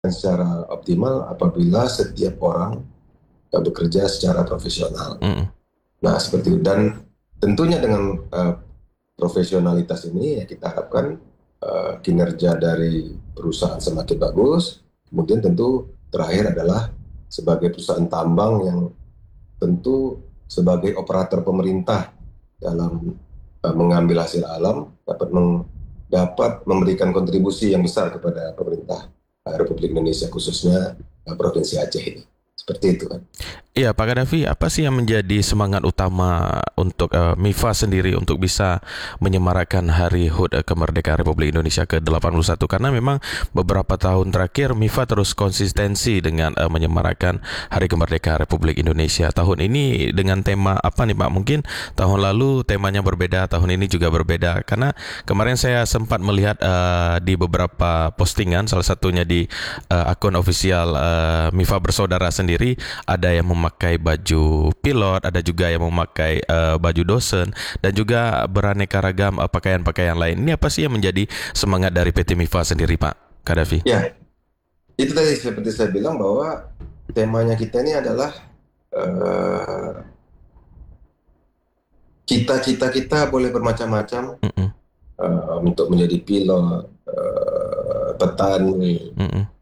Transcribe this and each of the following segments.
secara optimal apabila setiap orang bekerja secara profesional. Nah, seperti itu. Dan tentunya dengan profesionalitas ini ya kita harapkan kinerja dari perusahaan semakin bagus. Kemudian tentu terakhir adalah sebagai perusahaan tambang yang tentu sebagai operator pemerintah dalam mengambil hasil alam dapat memberikan kontribusi yang besar kepada pemerintah Republik Indonesia, khususnya Provinsi Aceh ini. Seperti itu kan. Iya, Pak Gaddafi, apa sih yang menjadi semangat utama untuk MIFA sendiri untuk bisa menyemarakan Hari HUT Kemerdekaan Republik Indonesia ke-81? Karena memang beberapa tahun terakhir MIFA terus konsistensi dengan menyemarakan Hari Kemerdekaan Republik Indonesia. Tahun ini dengan tema apa nih Pak? Mungkin tahun lalu temanya berbeda, tahun ini juga berbeda. Karena kemarin saya sempat melihat di beberapa postingan, salah satunya di akun ofisial MIFA Bersaudara sendiri, ada yang memakai baju pilot, ada juga yang memakai baju dosen, dan juga beraneka ragam pakaian-pakaian lain. Ini apa sih yang menjadi semangat dari PT MIFA sendiri, Pak Gaddafi? Ya, itu tadi seperti saya bilang bahwa temanya kita ini adalah cita-cita kita boleh bermacam-macam, untuk menjadi pilot, petani,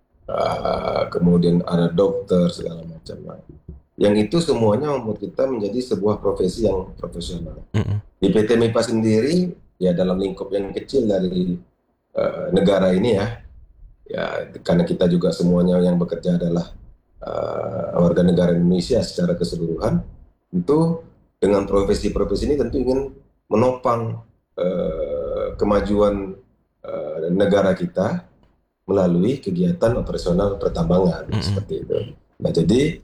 kemudian ada dokter segala macam. Yang itu semuanya membuat kita menjadi sebuah profesi yang profesional. Di PT MIPA sendiri, ya dalam lingkup yang kecil dari negara ini ya, karena kita juga semuanya yang bekerja adalah warga negara Indonesia secara keseluruhan, tentu dengan profesi-profesi ini tentu ingin menopang kemajuan negara kita melalui kegiatan operasional pertambangan, seperti itu. Nah, jadi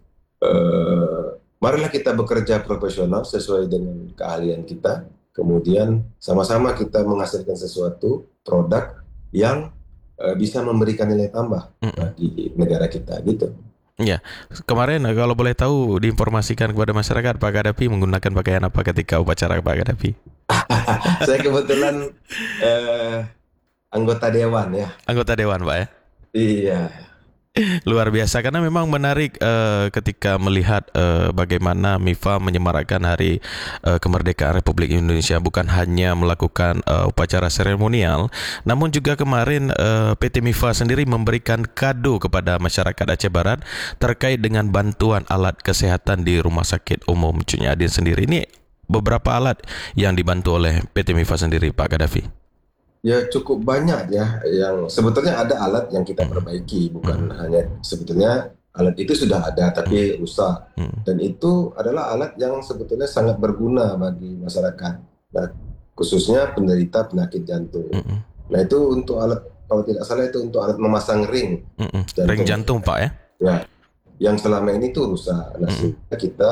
marilah kita bekerja profesional sesuai dengan keahlian kita, kemudian sama-sama kita menghasilkan sesuatu produk yang bisa memberikan nilai tambah bagi negara kita, gitu. Ya, kemarin kalau boleh tahu diinformasikan kepada masyarakat, Pak Gaddafi menggunakan pakaian apa ketika upacara, Pak Gaddafi? Saya kebetulan anggota dewan ya. Anggota dewan, Pak ya? Iya. Luar biasa, karena memang menarik ketika melihat bagaimana MIFA menyemarakan Hari Kemerdekaan Republik Indonesia, bukan hanya melakukan upacara seremonial, namun juga kemarin PT MIFA sendiri memberikan kado kepada masyarakat Aceh Barat terkait dengan bantuan alat kesehatan di Rumah Sakit Umum Cunyadin sendiri. Ini beberapa alat yang dibantu oleh PT MIFA sendiri, Pak Gaddafi. Ya cukup banyak ya, yang sebetulnya ada alat yang kita perbaiki, bukan hanya sebetulnya alat itu sudah ada tapi rusak, dan itu adalah alat yang sebetulnya sangat berguna bagi masyarakat, nah, khususnya penderita penyakit jantung. Nah itu untuk alat, kalau tidak salah itu untuk alat memasang ring jantung. Ring jantung, Pak ya? Ya, yang selama ini tuh rusak. Nah sehingga kita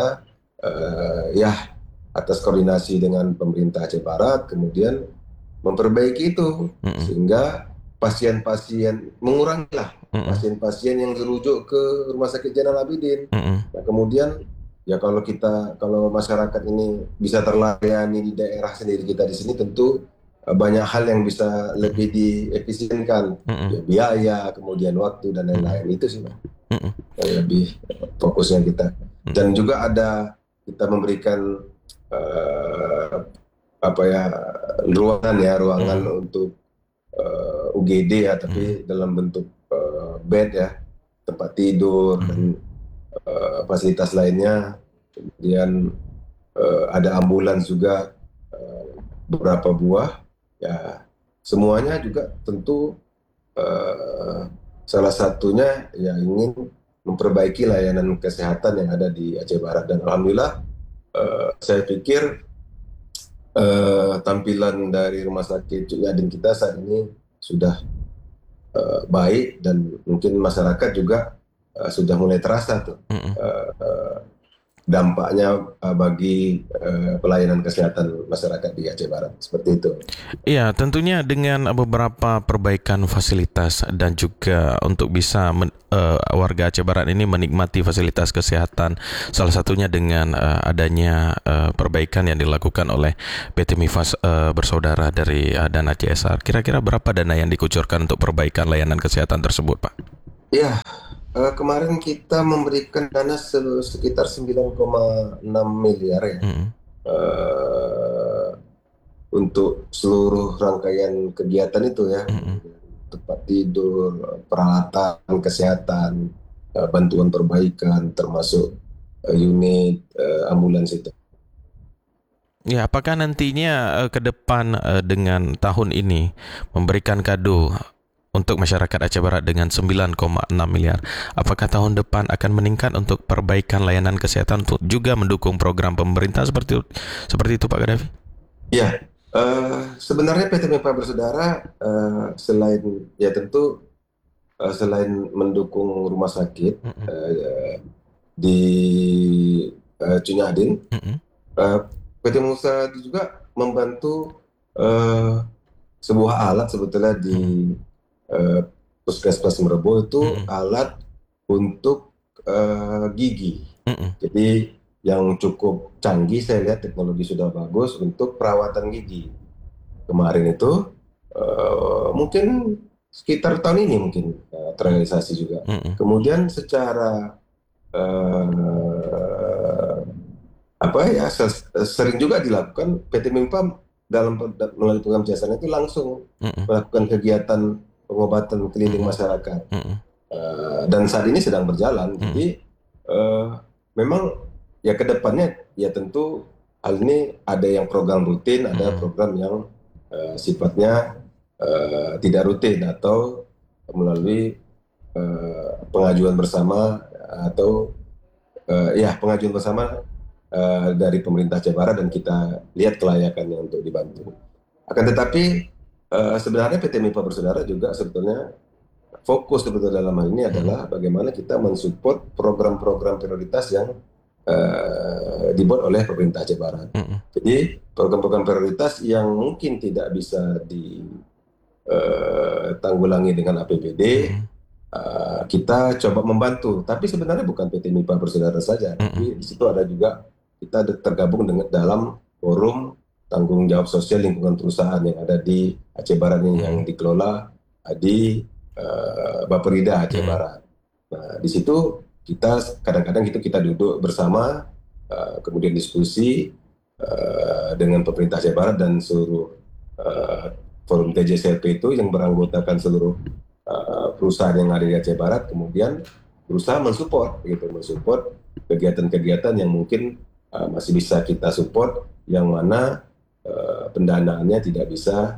ya atas koordinasi dengan pemerintah Aceh Barat kemudian memperbaiki itu, sehingga pasien-pasien mengurangilah pasien-pasien yang dirujuk ke Rumah Sakit Zainal Abidin. Nah kemudian ya kalau masyarakat ini bisa terlayani di daerah sendiri kita di sini, tentu banyak hal yang bisa lebih diefisienkan, ya, biaya, kemudian waktu dan lain-lain. Itu sih yang lebih fokusnya kita. Dan juga ada kita memberikan ruangan untuk UGD ya, tapi dalam bentuk bed ya, tempat tidur dan fasilitas lainnya. Kemudian ada ambulans juga beberapa buah ya, semuanya juga tentu salah satunya ya ingin memperbaiki layanan kesehatan yang ada di Aceh Barat. Dan alhamdulillah saya pikir tampilan dari Rumah Sakit Cunyadin kita saat ini sudah baik, dan mungkin masyarakat juga sudah mulai terasa tuh dampaknya bagi pelayanan kesehatan masyarakat di Aceh Barat, seperti itu. Iya, tentunya dengan beberapa perbaikan fasilitas dan juga untuk bisa warga Aceh Barat ini menikmati fasilitas kesehatan, salah satunya dengan adanya perbaikan yang dilakukan oleh PT MIFA Bersaudara dari dana CSR. Kira-kira berapa dana yang dikucurkan untuk perbaikan layanan kesehatan tersebut, Pak? Ya, kemarin kita memberikan dana sekitar 9,6 miliar ya, Mm-mm. eh, untuk seluruh rangkaian kegiatan itu ya, Mm-mm. mulai dari tempat tidur, peralatan kesehatan, bantuan perbaikan, termasuk unit ambulans itu. Ya, apakah nantinya ke depan dengan tahun ini memberikan kado untuk masyarakat Aceh Barat dengan 9,6 miliar. Apakah tahun depan akan meningkat untuk perbaikan layanan kesehatan untuk juga mendukung program pemerintah seperti itu Pak Gaddafi? Ya, sebenarnya PT Mipa Bersaudara selain ya tentu selain mendukung rumah sakit Mm-mm. di Cunyadin, Mm-mm. eh, PT Musa juga membantu eh, sebuah alat sebetulnya Mm-mm. di eh, Puskesmas Merebo itu Mm-mm. alat untuk gigi. Mm-mm. Jadi yang cukup canggih saya lihat teknologi sudah bagus untuk perawatan gigi. Kemarin itu mungkin sekitar tahun ini mungkin terrealisasi juga. Mm-mm. Kemudian secara eh, apa ya sering juga dilakukan PT Mimpa dalam melalui program jasanya itu langsung Mm-mm. melakukan kegiatan pengobatan keliling Mm-mm. masyarakat. Mm-mm. Dan saat ini sedang berjalan. Mm-mm. Jadi eh, memang ya ke depannya ya tentu hal ini ada yang program rutin, ada Mm-mm. program yang sifatnya tidak rutin atau melalui pengajuan bersama atau ya pengajuan bersama dari pemerintah Aceh Barat dan kita lihat kelayakannya untuk dibantu. Akan tetapi sebenarnya PT MIPA Bersaudara juga sebetulnya fokus sebetulnya dalam hal ini Mm-mm. adalah bagaimana kita mensupport program-program prioritas yang dibuat oleh pemerintah Aceh Barat. Mm-mm. Jadi program-program prioritas yang mungkin tidak bisa ditanggulangi dengan APBD, Mm-mm. kita coba membantu. Tapi sebenarnya bukan PT MIPA Bersaudara saja, Mm-mm. tapi di situ ada juga kita tergabung dengan dalam forum tanggung jawab sosial lingkungan perusahaan yang ada di Aceh Barat ini yang Mm-mm. dikelola di Bapperida Aceh Mm-mm. Barat. Nah, di situ kita kadang-kadang itu kita duduk bersama, kemudian diskusi dengan pemerintah Aceh Barat dan seluruh uh, forum TJCLP itu yang beranggotakan seluruh perusahaan yang ada di Aceh Barat, kemudian berusaha mensupport, gitu, mensupport kegiatan-kegiatan yang mungkin masih bisa kita support, yang mana pendanaannya tidak bisa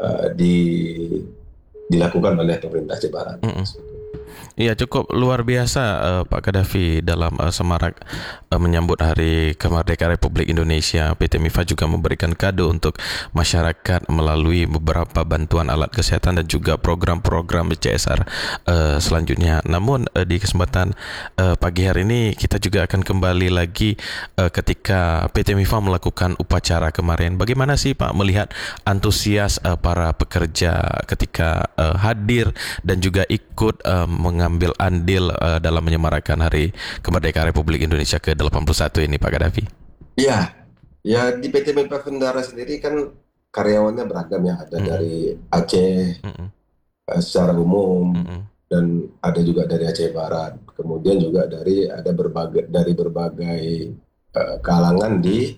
dilakukan oleh pemerintah Aceh Barat. Mm-mm. Iya, cukup luar biasa Pak Gaddafi dalam semarak menyambut Hari Kemerdekaan Republik Indonesia. PT MIFA juga memberikan kado untuk masyarakat melalui beberapa bantuan alat kesehatan dan juga program-program CSR selanjutnya. Namun di kesempatan pagi hari ini kita juga akan kembali lagi ketika PT MIFA melakukan upacara kemarin. Bagaimana sih Pak melihat antusias para pekerja ketika hadir dan juga ikut mengambil andil dalam menyemarakan Hari Kemerdekaan Republik Indonesia ke-81 ini Pak Gaddafi? Iya, ya di PT Mipa Vendara sendiri kan karyawannya beragam ya, ada Mm-mm. dari Aceh Mm-mm. secara umum Mm-mm. dan ada juga dari Aceh Barat. Kemudian juga dari berbagai kalangan di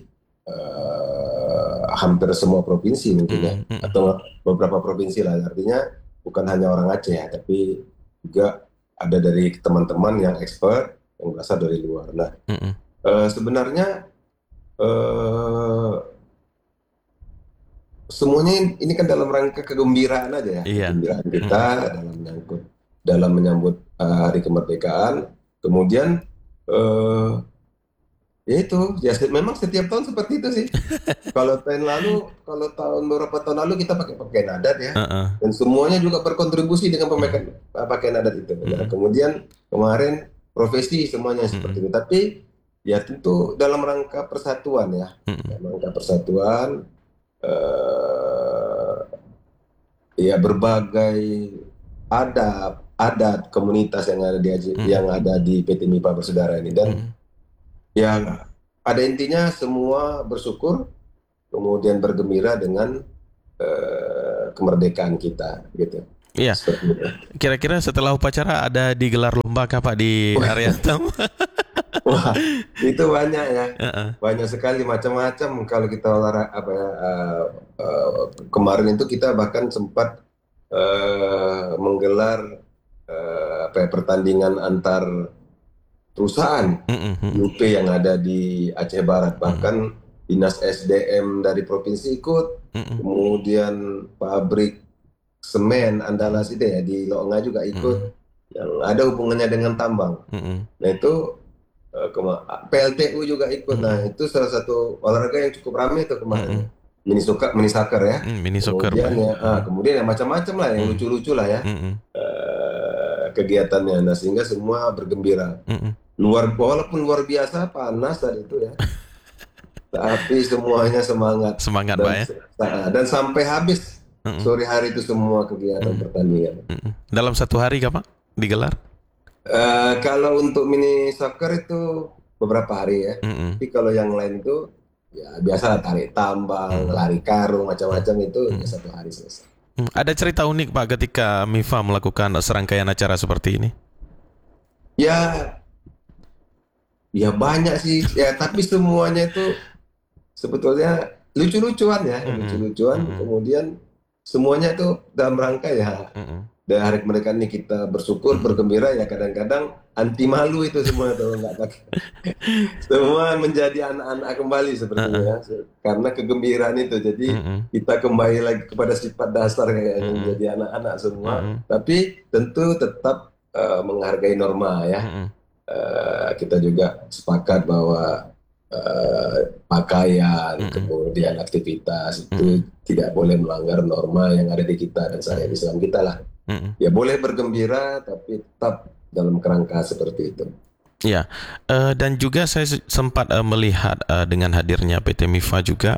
hampir semua provinsi mungkin ya, Mm-mm. Mm-mm. atau beberapa provinsi lah. Artinya bukan hanya orang Aceh ya, tapi juga ada dari teman-teman yang expert yang berasal dari luar. Nah, Mm-mm. sebenarnya eh, semuanya ini kan dalam rangka kegembiraan aja ya, Iya. kegembiraan kita Mm-mm. dalam menyambut Hari Kemerdekaan. Kemudian eh, ya itu, ya memang setiap tahun seperti itu sih. Kalau tahun beberapa tahun lalu kita pakai pakaian adat ya, Uh-uh. dan semuanya juga berkontribusi dengan Mm-mm. pemakaian pakaian adat itu. Nah, Mm-mm. kemudian kemarin profesi semuanya seperti Mm-mm. itu. Tapi ya tentu dalam rangka persatuan ya, Mm-mm. dalam rangka persatuan. eh, Ya berbagai adat komunitas yang ada di Mm-mm. PT MIPA Bersaudara ini, dan Mm-mm. yang pada intinya semua bersyukur kemudian bergembira dengan kemerdekaan kita gitu. Iya. Seperti itu. Kira-kira setelah upacara ada digelar lomba kah Pak di area tamu? Wah, itu banyak ya, Heeh. banyak sekali macam-macam. Kalau kita olahraga apa ya, kemarin itu kita bahkan sempat menggelar apa ya, pertandingan antar perusahaan Mm-mm, mm-mm, UP yang ada di Aceh Barat. Bahkan Dinas SDM dari provinsi ikut, mm-mm, kemudian pabrik semen Andalas itu ya di Loonga juga ikut, mm-mm, yang ada hubungannya dengan tambang. mm-mm, Nah itu PLTU juga ikut. Nah mm-mm, itu salah satu olahraga yang cukup ramai itu kemarin. mm-mm. Mini soccer ya. Mini soccer Pak Kemudian ya. ya, Mm-mm, kemudian ya macam-macam lah yang mm-mm, lucu-lucu lah ya mm-mm, kegiatannya. Nah sehingga semua bergembira. mm-mm. Walaupun luar biasa panas tadi itu ya, tapi semuanya semangat Semangat Pak dan ya. dan sampai habis Mm-mm, sore hari itu semua kegiatan mm-mm, pertandingan. mm-mm. Dalam satu hari kah Pak digelar? Kalau untuk mini soccer itu beberapa hari ya. Mm-mm, Tapi kalau yang lain itu ya biasa tarik tambang, mm-mm, lari karung, mm-mm, macam-macam itu ya mm-mm. satu hari selesai. Ada cerita unik Pak ketika MIFA melakukan serangkaian acara seperti ini? Ya, ya banyak sih. Ya, tapi semuanya itu sebetulnya lucu-lucuan ya, Mm-mm, lucu-lucuan. mm-mm, Kemudian semuanya itu dalam rangka ya mm-mm, dari hari kemerdekaan ini kita bersyukur, mm-mm, bergembira ya kadang-kadang anti malu itu semua tuh nggak pakai. Semua menjadi anak-anak kembali sepertinya uh-uh, ya. Karena kegembiraan itu. Jadi mm-mm, kita kembali lagi kepada sifat dasar kayaknya mm-mm, menjadi anak-anak semua. mm-mm, Tapi tentu tetap menghargai norma ya. mm-mm, Kita juga sepakat bahwa pakaian, mm-mm, kemudian aktivitas mm-mm, itu tidak boleh melanggar norma yang ada di kita dan syariat Islam kita lah. mm-mm. Ya boleh bergembira tapi tetap dalam kerangka seperti itu. Ya, dan juga saya sempat melihat dengan hadirnya PT MIFA juga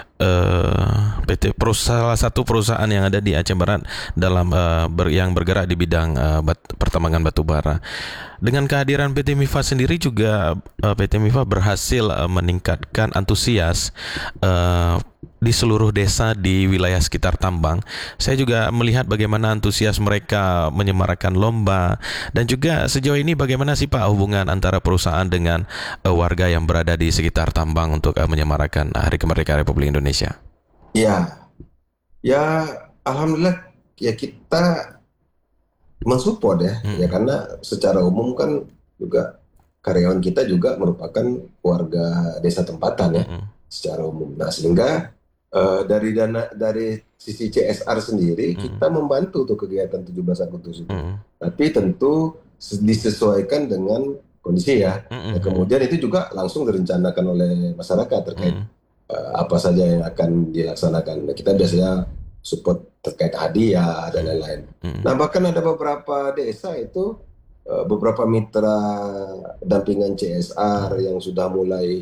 salah satu perusahaan yang ada di Aceh Barat dalam yang bergerak di bidang pertambangan batu bara. Dengan kehadiran PT MIFA sendiri juga PT MIFA berhasil meningkatkan antusias di seluruh desa di wilayah sekitar tambang. Saya juga melihat bagaimana antusias mereka menyemarakan lomba dan juga sejauh ini bagaimana sih Pak hubungan antara perusahaan dengan warga yang berada di sekitar tambang untuk menyemarakan Hari Kemerdekaan Republik Indonesia. Ya, ya alhamdulillah ya kita mensupport ya, ya Mm-mm, karena secara umum kan juga karyawan kita juga merupakan warga desa tempatan ya mm-mm, secara umum. Nah sehingga dari sisi CSR sendiri mm-mm, kita membantu tuh kegiatan 17 Agustus itu. mm-mm, Tapi tentu disesuaikan dengan kondisi ya. mm-mm, Dan kemudian itu juga langsung direncanakan oleh masyarakat terkait mm-mm, apa saja yang akan dilaksanakan. Nah, kita biasanya support terkait hadiah dan lain-lain. mm-mm, Nah, bahkan ada beberapa desa itu beberapa mitra dampingan CSR yang sudah mulai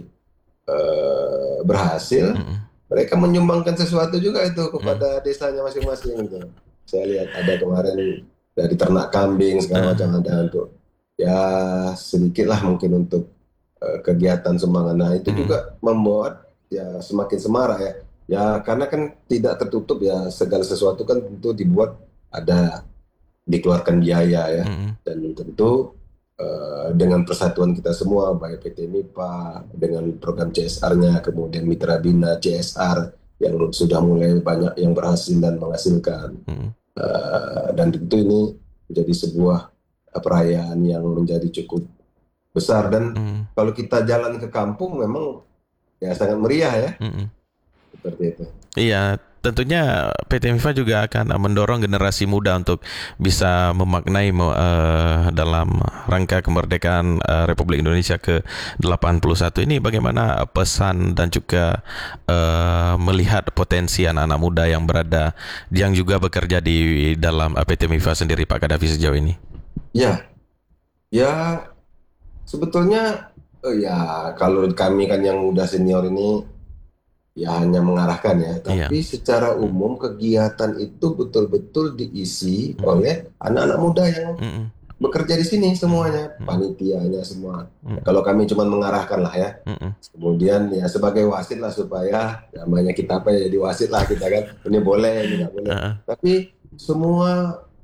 berhasil, mm-mm, mereka menyumbangkan sesuatu juga itu mm-mm, kepada desanya masing-masing gitu. Saya lihat ada kemarin dari ternak kambing segala macam ada untuk ya sedikit lah mungkin untuk kegiatan semangat. Nah, itu mm-mm, juga membuat ya semakin semarak ya. Ya karena kan tidak tertutup ya segala sesuatu kan tentu dibuat ada dikeluarkan biaya ya mm-mm, dan tentu dengan persatuan kita semua baik PT MIPA dengan program CSR-nya kemudian Mitra Bina CSR yang sudah mulai banyak yang berhasil dan menghasilkan mm-mm, dan tentu ini menjadi sebuah perayaan yang menjadi cukup besar dan mm-mm, kalau kita jalan ke kampung memang ya sangat meriah ya mm-mm. seperti itu. Iya, tentunya PT MIFA juga akan mendorong generasi muda untuk bisa memaknai dalam rangka kemerdekaan Republik Indonesia ke-81 ini bagaimana pesan dan juga melihat potensi anak-anak muda yang juga bekerja di dalam PT MIFA sendiri Pak Kadafi sejauh ini. Ya, ya sebetulnya ya kalau kami kan yang udah senior ini ya hanya mengarahkan ya, Iya. tapi secara umum kegiatan itu betul-betul diisi oleh anak-anak muda yang Mm-mm, bekerja di sini semuanya, mm-mm, panitianya semua. mm-mm, Kalau kami cuma mengarahkan lah ya, mm-mm, kemudian ya sebagai wasit lah supaya namanya kita apa ya jadi wasit lah kita kan, ini boleh, ini nggak boleh. uh-uh, Tapi semua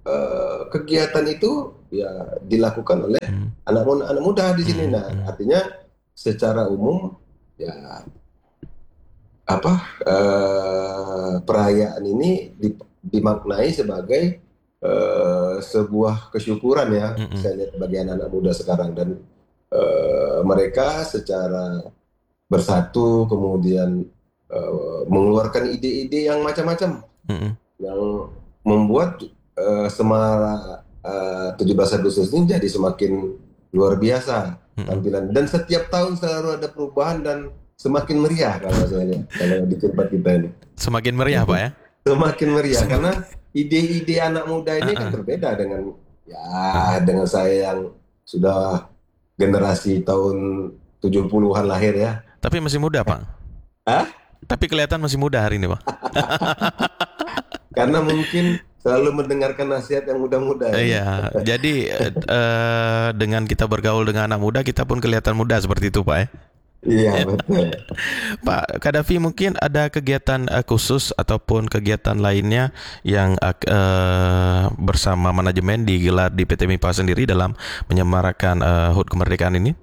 kegiatan itu ya dilakukan oleh anak muda di sini. Nah, artinya secara umum ya apa perayaan ini dimaknai sebagai sebuah kesyukuran ya. Saya lihat bagi anak-anak muda sekarang, dan mereka secara bersatu kemudian mengeluarkan ide-ide yang macam-macam yang membuat Semara 17 Agustus ini jadi semakin luar biasa tampilan, dan setiap tahun selalu ada perubahan dan semakin meriah kalau saya lihat kalau di tempat kita ini. Semakin meriah Pak ya? Semakin meriah karena ide-ide anak muda ini kan berbeda dengan dengan saya yang sudah generasi tahun 70-an lahir ya. Tapi masih muda Pak. Hah? Tapi kelihatan masih muda hari ini Pak. Karena mungkin selalu mendengarkan nasihat yang muda-muda. Iya, jadi dengan kita bergaul dengan anak muda, kita pun kelihatan muda seperti itu Pak ya. Iya betul. Pak Kadafi, mungkin ada kegiatan khusus ataupun kegiatan lainnya yang bersama manajemen digelar di PT MIPA sendiri dalam menyemarakan HUT kemerdekaan ini?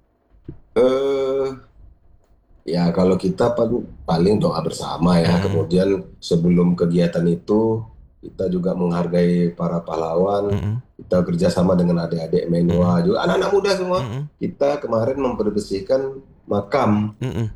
Ya kalau kita paling doa bersama ya. Kemudian sebelum kegiatan itu kita juga menghargai para pahlawan. Kita kerjasama dengan adik-adik Menwa juga, anak-anak muda semua. Kita kemarin memperbersihkan makam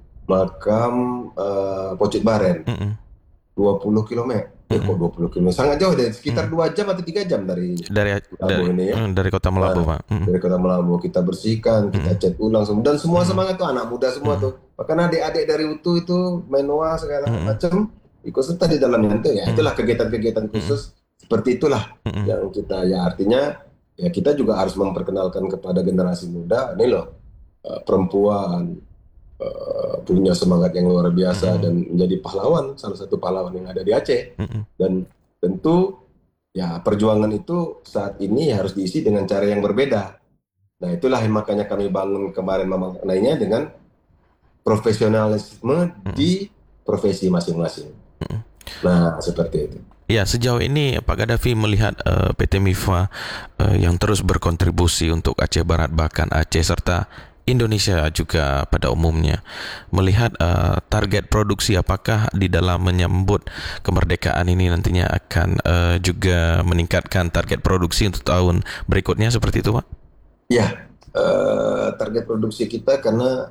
Pocit Baren 20 km. Kok 20 km? Sangat jauh, dari sekitar 2 jam atau 3 jam dari ini ya. Dari Kota Melabu Pak. Dari Kota Melabu kita bersihkan, kita cat ulang dan semua semangat tuh anak muda semua tuh. Bahkan adik-adik dari UTU itu Menwa segala macam ikut serta di dalamnya itu ya. Itulah kegiatan-kegiatan khusus seperti itulah yang kita ya, artinya ya kita juga harus memperkenalkan kepada generasi muda ini loh, perempuan punya semangat yang luar biasa dan menjadi pahlawan, salah satu pahlawan yang ada di Aceh. Dan tentu ya perjuangan itu saat ini harus diisi dengan cara yang berbeda. Nah itulah yang makanya kami bangun kemarin memaknainya dengan profesionalisme di profesi masing-masing. Nah seperti itu. Ya, sejauh ini Pak Kadafi melihat PT MIPA yang terus berkontribusi untuk Aceh Barat, bahkan Aceh serta Indonesia juga pada umumnya, melihat target produksi, apakah di dalam menyambut kemerdekaan ini nantinya akan juga meningkatkan target produksi untuk tahun berikutnya seperti itu Pak? Ya, target produksi kita karena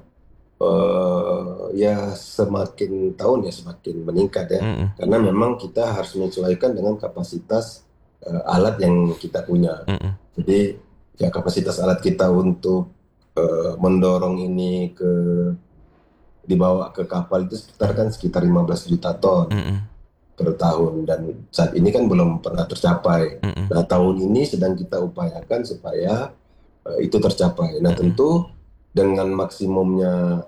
ya semakin tahun ya semakin meningkat ya, karena memang kita harus menyesuaikan dengan kapasitas alat yang kita punya. Jadi ya kapasitas alat kita untuk mendorong ini dibawa ke kapal itu sekitar 15 juta ton per tahun, dan saat ini kan belum pernah tercapai. Nah tahun ini sedang kita upayakan supaya itu tercapai. Nah tentu dengan maksimumnya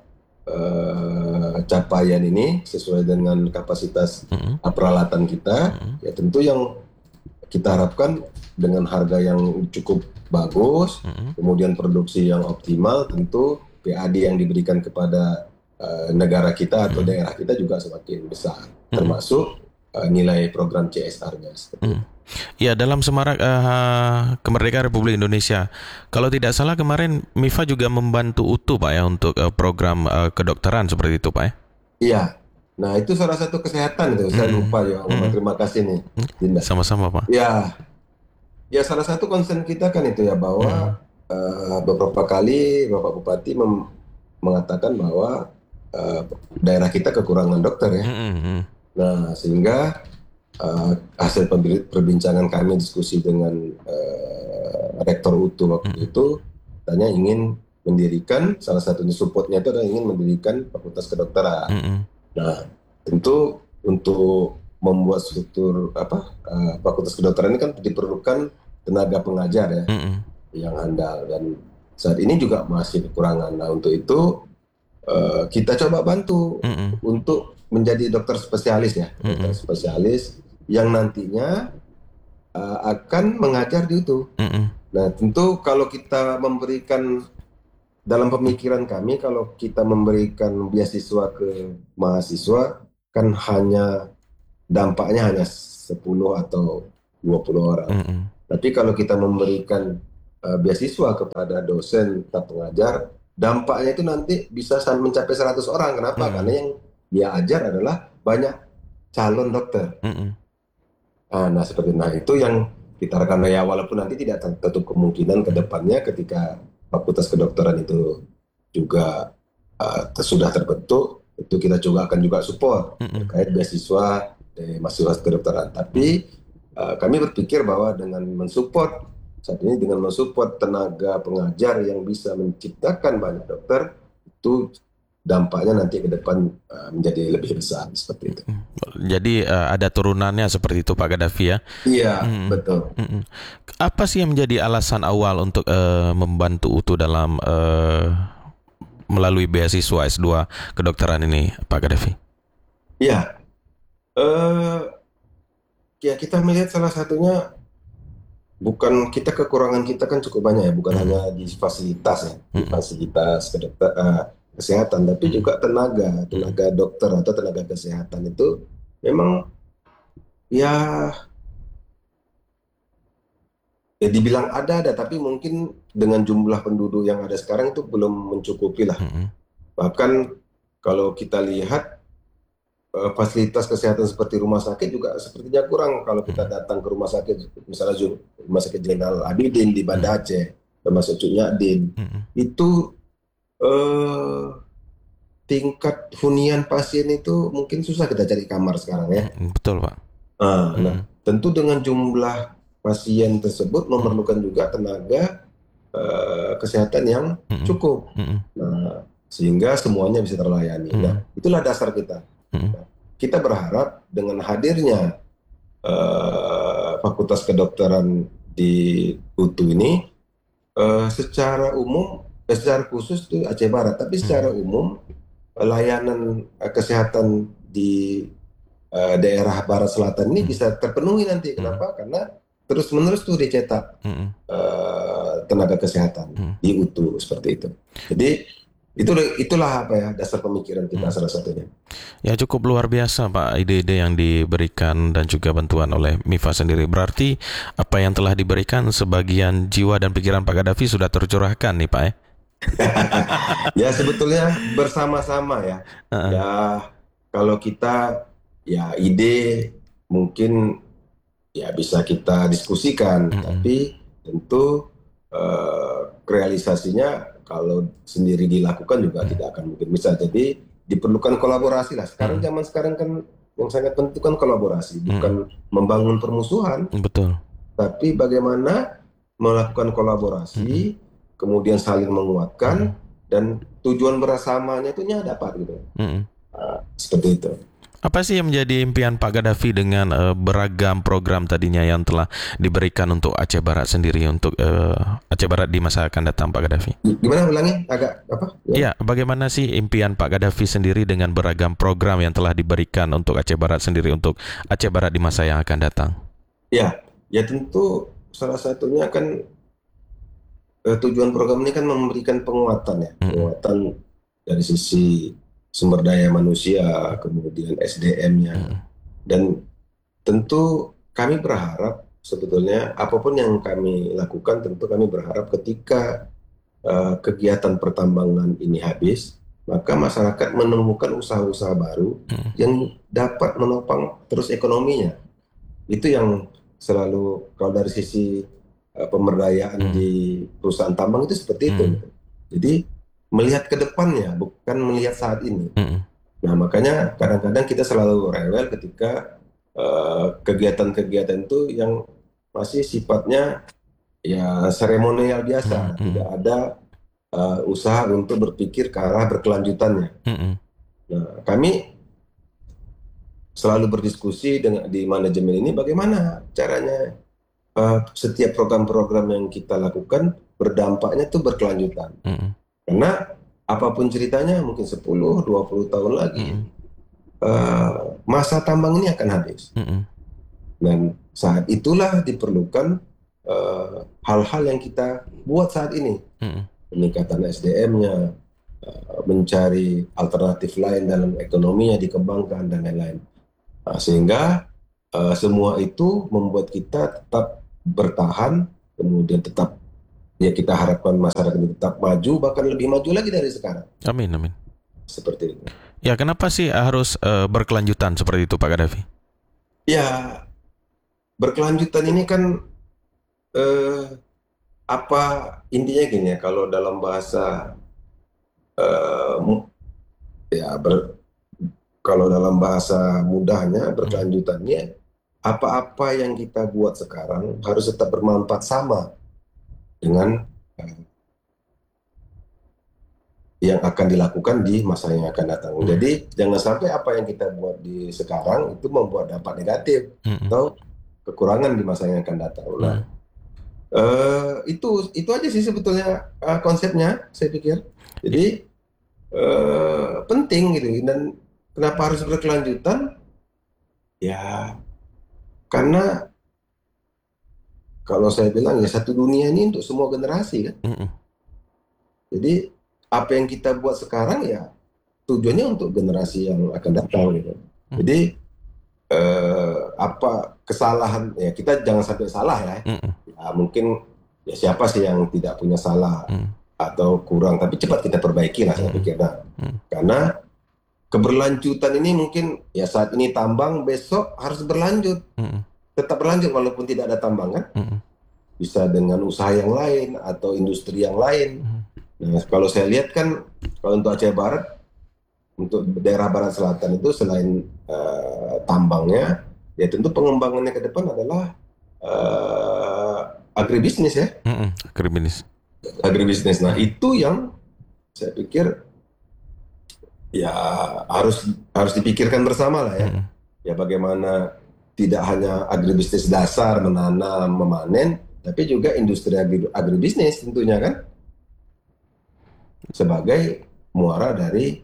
capaian ini sesuai dengan kapasitas peralatan kita, ya tentu yang kita harapkan dengan harga yang cukup bagus, kemudian produksi yang optimal, tentu PAD yang diberikan kepada negara kita atau daerah kita juga semakin besar, termasuk nilai program CSR-nya. Ya, dalam semarak kemerdekaan Republik Indonesia, kalau tidak salah kemarin MIPA juga membantu UTU Pak ya untuk program kedokteran seperti itu Pak ya? Iya. Nah itu salah satu kesehatan itu, saya lupa ya. Terima kasih nih Dinda. Sama-sama Pak. Ya salah satu concern kita kan itu ya, bahwa beberapa kali Bapak Bupati mengatakan bahwa daerah kita kekurangan dokter ya. Nah sehingga hasil perbincangan kami diskusi dengan Rektor UTU waktu itu, tanya ingin mendirikan, salah satunya supportnya itu adalah ingin mendirikan Fakultas Kedokteran. Nah tentu untuk membuat struktur Fakultas Kedokteran ini kan diperlukan tenaga pengajar ya yang handal, dan saat ini juga masih kekurangan. Nah untuk itu kita coba bantu untuk menjadi dokter spesialis ya, dokter spesialis yang nantinya akan mengajar di UTU. Nah tentu kalau kita memberikan, dalam pemikiran kami, kalau kita memberikan beasiswa ke mahasiswa kan hanya dampaknya hanya 10 atau 20 orang. Tapi kalau kita memberikan beasiswa kepada dosen atau pengajar, dampaknya itu nanti bisa mencapai 100 orang. Kenapa? Karena yang dia ajar adalah banyak calon dokter. Nah, itu yang kita harapkan ya, walaupun nanti tidak tertutup kemungkinan ke depannya ketika Fakultas Kedokteran itu juga sudah terbentuk, itu kita juga akan support terkait beasiswa dari mahasiswa kedokteran. Tapi kami berpikir bahwa dengan mensupport saat ini, dengan mensupport tenaga pengajar yang bisa menciptakan banyak dokter, itu dampaknya nanti ke depan menjadi lebih besar seperti itu. Jadi ada turunannya seperti itu Pak Gaddafi ya? Iya, betul. Apa sih yang menjadi alasan awal untuk membantu UTU dalam melalui beasiswa S2 kedokteran ini Pak Gaddafi? Iya, ya kita melihat salah satunya, bukan kita, kekurangan kita kan cukup banyak ya, bukan hanya di fasilitas ya, di fasilitas kesehatan, tapi juga tenaga dokter atau tenaga kesehatan itu memang ya dibilang ada, tapi mungkin dengan jumlah penduduk yang ada sekarang itu belum mencukupi lah. Bahkan kalau kita lihat fasilitas kesehatan seperti rumah sakit juga sepertinya kurang. Kalau kita datang ke rumah sakit, misalnya Rumah Sakit Zainal Abidin di Banda Aceh, termasuk Cuk Nyadin, itu tingkat hunian pasien itu mungkin susah kita cari kamar sekarang ya. Betul Pak. Nah, tentu dengan jumlah pasien tersebut memerlukan juga tenaga kesehatan yang cukup. Nah, sehingga semuanya bisa terlayani. Nah, itulah dasar kita. Nah, kita berharap dengan hadirnya Fakultas Kedokteran di UTU ini, secara umum, secara khusus itu Aceh Barat, tapi secara umum layanan kesehatan di daerah Barat Selatan ini bisa terpenuhi nanti. Kenapa? Karena terus-menerus tuh dicetak tenaga kesehatan di UTU seperti itu. Jadi itulah apa ya, dasar pemikiran kita salah satunya. Ya, cukup luar biasa Pak ide-ide yang diberikan dan juga bantuan oleh MIFA sendiri. Berarti apa yang telah diberikan, sebagian jiwa dan pikiran Pak Gaddafi sudah tercurahkan nih Pak ya? Ya sebetulnya bersama-sama ya. Ya kalau kita ya ide mungkin ya bisa kita diskusikan, tapi tentu realisasinya kalau sendiri dilakukan juga tidak akan mungkin bisa. Jadi diperlukan kolaborasi lah. Zaman sekarang kan yang sangat penting kan kolaborasi, bukan membangun permusuhan. Betul. Tapi bagaimana melakukan kolaborasi, kemudian saling menguatkan, dan tujuan bersamanya itu dapat gitu. Seperti itu. Apa sih yang menjadi impian Pak Gaddafi dengan beragam program tadinya yang telah diberikan untuk Aceh Barat sendiri, untuk Aceh Barat di masa akan datang Pak Gaddafi? Gimana ulangi? Agak apa? Ya, bagaimana sih impian Pak Gaddafi sendiri dengan beragam program yang telah diberikan untuk Aceh Barat sendiri, untuk Aceh Barat di masa yang akan datang? Ya tentu salah satunya kan tujuan program ini kan memberikan penguatan dari sisi sumber daya manusia, kemudian SDM-nya, dan tentu kami berharap sebetulnya apapun yang kami lakukan, tentu kami berharap ketika kegiatan pertambangan ini habis, maka masyarakat menemukan usaha-usaha baru yang dapat menopang terus ekonominya. Itu yang selalu, kalau dari sisi pemberdayaan di perusahaan tambang itu seperti itu. Jadi melihat ke depannya, bukan melihat saat ini. Nah, makanya kadang-kadang kita selalu rewel ketika kegiatan-kegiatan itu yang masih sifatnya ya seremonial biasa, tidak ada usaha untuk berpikir ke arah berkelanjutannya. Nah, kami selalu berdiskusi di manajemen ini bagaimana caranya setiap program-program yang kita lakukan berdampaknya itu berkelanjutan. Karena apapun ceritanya mungkin 10-20 tahun lagi masa tambang ini akan habis. Dan saat itulah diperlukan hal-hal yang kita buat saat ini. Peningkatan SDM-nya, mencari alternatif lain dalam ekonominya, dikembangkan dan lain-lain. Sehingga semua itu membuat kita tetap bertahan, kemudian tetap ya kita harapkan masyarakat ini tetap maju, bahkan lebih maju lagi dari sekarang. Amin, amin. Seperti itu. Ya, kenapa sih harus berkelanjutan seperti itu, Pak Gaddafi? Ya, berkelanjutan ini kan apa intinya gini ya, kalau dalam bahasa ya kalau dalam bahasa mudahnya berkelanjutannya, apa-apa yang kita buat sekarang harus tetap bermanfaat sama dengan yang akan dilakukan di masa yang akan datang. Jadi jangan sampai apa yang kita buat di sekarang itu membuat dampak negatif atau kekurangan di masa yang akan datang. Nah, itu aja sih sebetulnya konsepnya, saya pikir. Jadi penting gitu. Dan kenapa harus berkelanjutan? Ya karena kalau saya bilang ya satu dunia ini untuk semua generasi kan. Jadi apa yang kita buat sekarang ya tujuannya untuk generasi yang akan datang gitu. Jadi apa kesalahan ya kita jangan sampai salah ya. Ya mungkin ya siapa sih yang tidak punya salah atau kurang, tapi cepat kita perbaiki lah saya pikir. Nah, karena keberlanjutan ini mungkin ya saat ini tambang, besok harus berlanjut, tetap berlanjut walaupun tidak ada tambangan, bisa dengan usaha yang lain atau industri yang lain. Nah, kalau saya lihat kan, kalau untuk Aceh Barat, untuk daerah Barat Selatan itu selain tambangnya, ya tentu pengembangannya ke depan adalah agribisnis ya. Agribisnis. Nah, itu yang saya pikir ya harus dipikirkan bersama lah ya. Ya bagaimana tidak hanya agribisnis dasar menanam, memanen, tapi juga industri agribisnis tentunya kan. Sebagai muara dari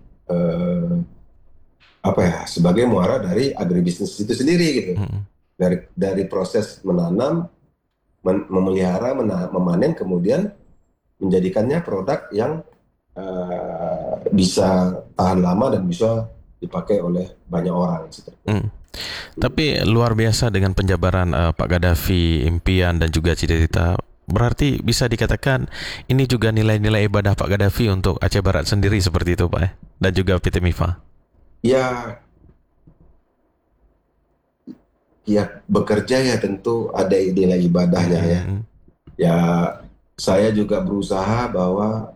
sebagai muara dari agribisnis itu sendiri gitu. Dari proses menanam, memelihara, memanen, kemudian menjadikannya produk yang bisa tahan lama dan bisa dipakai oleh banyak orang. Tapi luar biasa dengan penjabaran Pak Gaddafi, impian dan juga cita-cita. Berarti bisa dikatakan ini juga nilai-nilai ibadah Pak Gaddafi untuk Aceh Barat sendiri seperti itu Pak, dan juga PT MIFA. Ya bekerja ya tentu ada nilai ibadahnya ya. Ya saya juga berusaha bahwa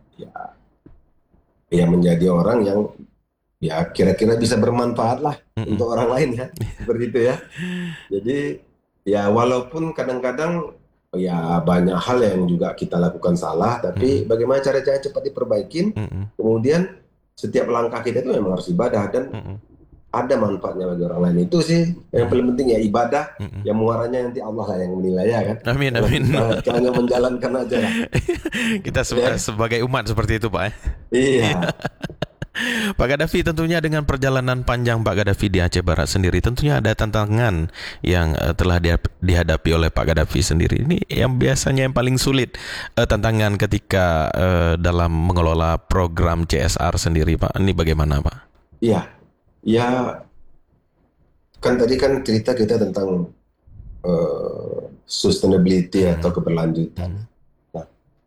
ya menjadi orang yang ya kira-kira bisa bermanfaat lah untuk orang lain ya, seperti itu ya. Jadi ya walaupun kadang-kadang ya banyak hal yang juga kita lakukan salah, tapi bagaimana cara-cara cepat diperbaikin, kemudian setiap langkah kita itu memang harus ibadah dan ada manfaatnya bagi orang lain. Itu sih yang paling penting ya, ibadah, yang muaranya nanti Allah lah yang menilai ya kan. Amin. Kita hanya menjalankan aja lah. Kita sebagai umat seperti itu Pak. Iya. Pak Gaddafi, tentunya dengan perjalanan panjang Pak Gaddafi di Aceh Barat sendiri, tentunya ada tantangan yang telah dihadapi oleh Pak Gaddafi sendiri. Ini yang biasanya yang paling sulit tantangan ketika dalam mengelola program CSR sendiri Pak. Ini bagaimana Pak? Iya, ya kan tadi kan cerita kita tentang sustainability atau keberlanjutan. Nah,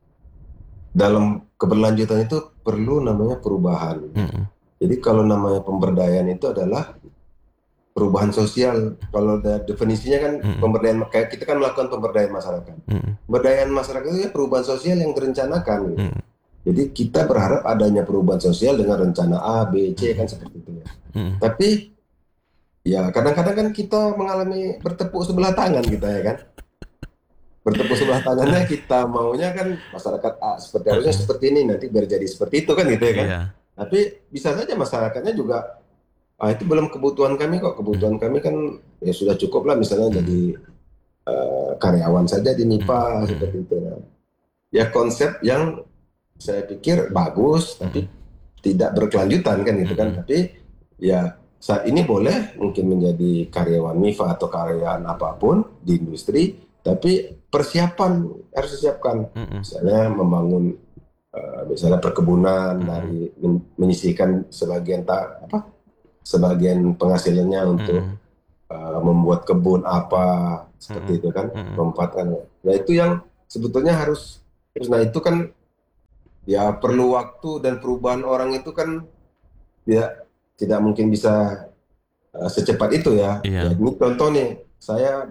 dalam keberlanjutan itu perlu namanya perubahan. Jadi kalau namanya pemberdayaan itu adalah perubahan sosial. Kalau definisinya kan pemberdayaan, kayak kita kan melakukan pemberdayaan masyarakat. Pemberdayaan masyarakat itu perubahan sosial yang direncanakan. Jadi kita berharap adanya perubahan sosial dengan rencana A, B, C kan seperti itu ya. Tapi ya kadang-kadang kan kita mengalami bertepuk sebelah tangan kita ya kan. Bertepuk sebelah tangannya kita maunya kan masyarakat A seperti harusnya seperti ini, nanti biar jadi seperti itu kan gitu ya kan. Tapi bisa saja masyarakatnya juga itu belum kebutuhan kami kok, kebutuhan kami kan ya sudah cukup lah misalnya jadi karyawan saja di MIFA seperti itu. Ya konsep yang saya pikir bagus tapi tidak berkelanjutan kan gitu kan. Tapi ya saat ini boleh mungkin menjadi karyawan MIFA atau karyawan apapun di industri, tapi persiapan harus disiapkan, misalnya membangun misalnya perkebunan, dari menyisihkan sebagian penghasilannya untuk membuat kebun apa seperti itu kan, memanfaatkan. Nah itu yang sebetulnya harus, nah itu kan ya perlu waktu, dan perubahan orang itu kan tidak mungkin bisa secepat itu ya. Ya Iya. ini contoh nih, saya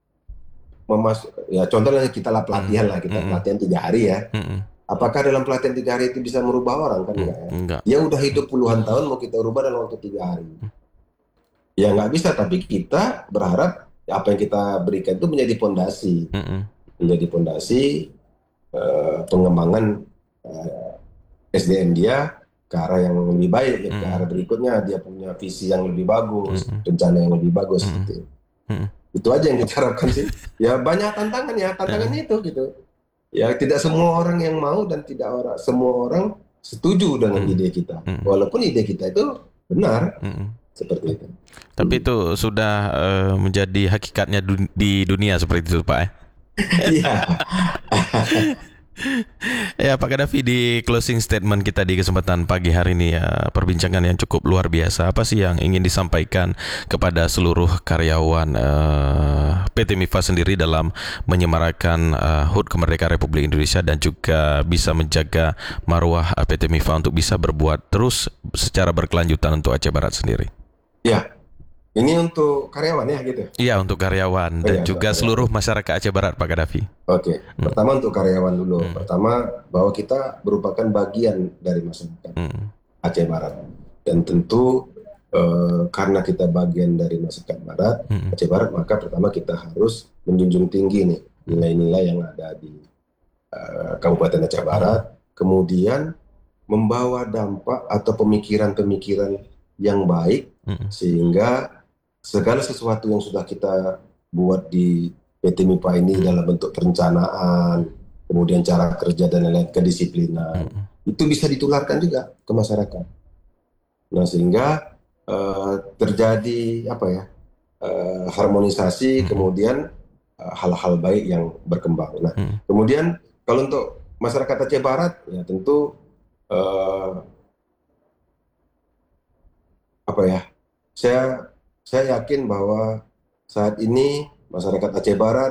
ya contohnya kita lah pelatihan lah, kita pelatihan 3 hari ya. Apakah dalam pelatihan 3 hari itu bisa merubah orang? Kan enggak ya. Enggak. Ya udah hidup puluhan tahun mau kita rubah dalam waktu 3 hari. Ya nggak bisa, tapi kita berharap ya, apa yang kita berikan itu menjadi fondasi. Menjadi fondasi pengembangan SDM dia ke arah yang lebih baik, ya, ke arah berikutnya dia punya visi yang lebih bagus, rencana yang lebih bagus gitu. Itu aja yang kita harapkan sih. Ya banyak tantangan ya, tantangannya itu gitu. Ya tidak semua orang yang mau, dan tidak semua orang setuju dengan ide kita. Walaupun ide kita itu benar, seperti itu. Tapi itu sudah menjadi hakikatnya di dunia seperti itu, Pak. Iya. Ya, Pak Gaddafi, di closing statement kita di kesempatan pagi hari ini ya, perbincangan yang cukup luar biasa. Apa sih yang ingin disampaikan kepada seluruh karyawan PT MIFA sendiri dalam menyemarakan HUT Kemerdekaan Republik Indonesia, dan juga bisa menjaga marwah PT MIFA untuk bisa berbuat terus secara berkelanjutan untuk Aceh Barat sendiri? Ya, ini untuk karyawan ya gitu. Iya, untuk karyawan dan juga seluruh masyarakat Aceh Barat, Pak Gaddafi. Oke, pertama untuk karyawan dulu. Pertama, bahwa kita merupakan bagian dari masyarakat Aceh Barat, dan tentu karena kita bagian dari masyarakat Barat Aceh Barat, maka pertama kita harus menjunjung tinggi nih nilai-nilai yang ada di Kabupaten Aceh Barat, kemudian membawa dampak atau pemikiran-pemikiran yang baik, sehingga segala sesuatu yang sudah kita buat di PT MIFA ini dalam bentuk perencanaan, kemudian cara kerja dan lain-lain, kedisiplinan, itu bisa ditularkan juga ke masyarakat. Nah, sehingga terjadi harmonisasi, kemudian hal-hal baik yang berkembang. Nah, kemudian kalau untuk masyarakat Aceh Barat, ya tentu saya yakin bahwa saat ini masyarakat Aceh Barat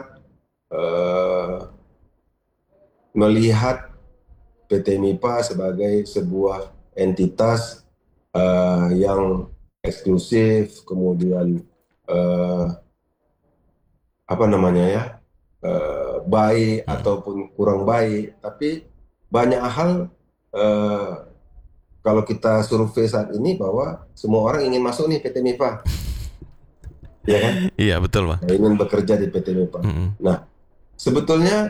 melihat PT MIFA sebagai sebuah entitas yang eksklusif, kemudian baik ataupun kurang baik. Tapi banyak hal kalau kita survei saat ini bahwa semua orang ingin masuk nih PT MIFA. Ya kan? Iya, betul, Pak. Ingin bekerja di PT MIFA. Nah, sebetulnya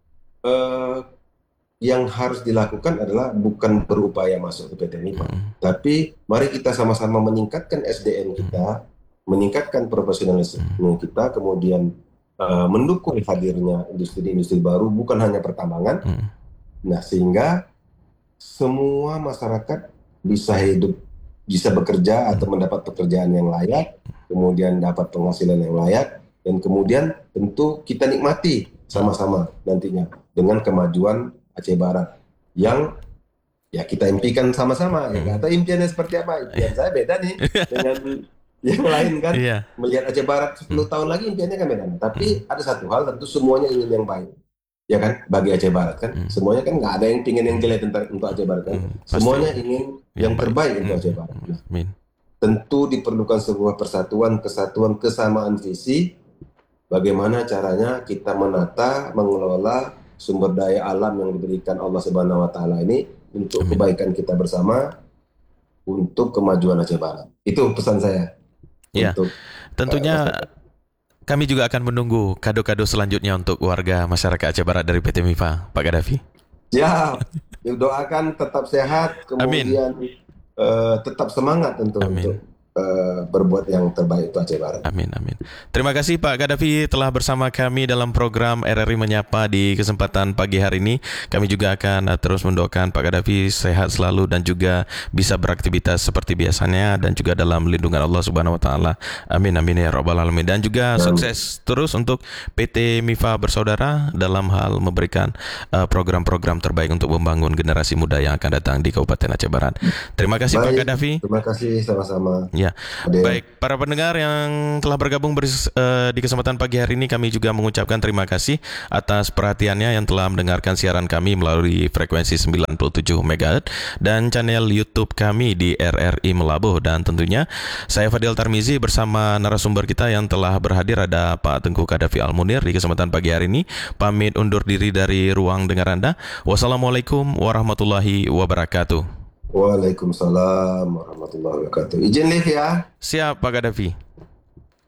yang harus dilakukan adalah bukan berupaya masuk ke PT MIFA, tapi mari kita sama-sama meningkatkan SDM kita, meningkatkan profesionalisme kita, kemudian mendukung hadirnya industri-industri baru, bukan hanya pertambangan. Nah, sehingga semua masyarakat bisa hidup, bisa bekerja atau mendapat pekerjaan yang layak, kemudian dapat penghasilan yang layak, dan kemudian tentu kita nikmati sama-sama nantinya dengan kemajuan Aceh Barat yang ya kita impikan sama-sama. Ya, atau impiannya seperti apa? Impian saya beda nih dengan yang lain kan. Melihat Aceh Barat 10 tahun lagi impiannya kan beda. Tapi ada satu hal, tentu semuanya ingin yang baik. Ya kan, bagi Aceh Barat kan, semuanya kan nggak ada yang ingin yang jelek untuk Aceh Barat kan, semuanya ingin yang terbaik untuk Aceh Barat. Nah, tentu diperlukan sebuah persatuan, kesatuan, kesamaan visi, bagaimana caranya kita menata, mengelola sumber daya alam yang diberikan Allah Subhanahu Wa Taala ini untuk kebaikan kita bersama, untuk kemajuan Aceh Barat. Itu pesan saya. Ya, tentunya kami juga akan menunggu kado-kado selanjutnya untuk warga masyarakat Aceh Barat dari PT MIFA, Pak Gaddafi. Ya, doakan tetap sehat, kemudian tetap semangat untuk berbuat yang terbaik untuk Aceh Barat. Amin, amin. Terima kasih Pak Gaddafi telah bersama kami dalam program RRI Menyapa di kesempatan pagi hari ini. Kami juga akan terus mendoakan Pak Gaddafi sehat selalu dan juga bisa beraktivitas seperti biasanya dan juga dalam lindungan Allah Subhanahu Wa Taala. Amin, amin ya rabbal alamin. Dan juga sukses terus untuk PT MIFA Bersaudara dalam hal memberikan program-program terbaik untuk membangun generasi muda yang akan datang di Kabupaten Aceh Barat. Terima kasih Pak Gaddafi. Terima kasih, sama-sama. Ya. Ya, Ada. baik para pendengar yang telah bergabung di kesempatan pagi hari ini, kami juga mengucapkan terima kasih atas perhatiannya yang telah mendengarkan siaran kami melalui frekuensi 97 MHz dan channel YouTube kami di RRI Melabuh. Dan tentunya saya Fadil Tarmizi bersama narasumber kita yang telah berhadir, ada Pak Tengku Kadafi Almunir. Di kesempatan pagi hari ini pamit undur diri dari ruang dengar Anda. Wassalamualaikum warahmatullahi wabarakatuh. Waalaikumsalam warahmatullahi wabarakatuh. Izin live ya. Siap Pak Kadafi.